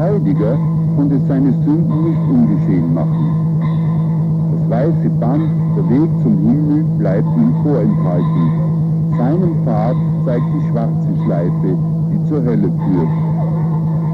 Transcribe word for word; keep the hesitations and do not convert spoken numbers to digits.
Verteidiger konnte seine Sünden nicht ungeschehen machen. Das weiße Band, der Weg zum Himmel, bleibt ihm vorenthalten. Seinem Pfad zeigt die schwarze Schleife, die zur Hölle führt.